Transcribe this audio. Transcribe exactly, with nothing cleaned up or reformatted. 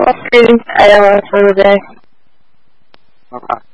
off screen A L S for the day. Okay.